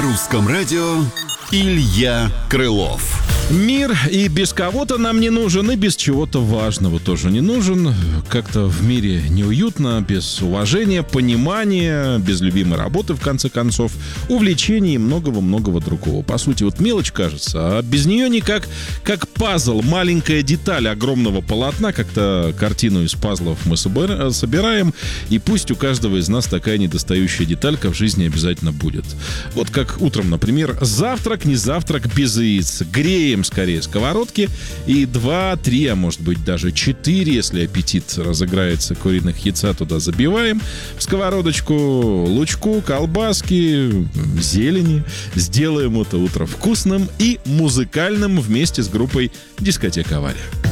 русском радио Илья Крылов. Мир и без кого-то нам не нужен, и без чего-то важного тоже не нужен. Как-то в мире неуютно, без уважения, понимания, без любимой работы, в конце концов, увлечений и многого-многого другого. По сути, вот мелочь кажется, а без нее никак, как пазл, маленькая деталь огромного полотна, как-то картину из пазлов мы собираем, и пусть у каждого из нас такая недостающая деталька в жизни обязательно будет. Вот как утром, например, завтрак, не завтрак без яиц. Греем скорее сковородки и 2-3, а может быть даже 4, если аппетит разыграется, куриных яйца туда забиваем в сковородочку, лучку, колбаски, зелени. Сделаем это утро вкусным и музыкальным вместе с группой «Дискотека Авария».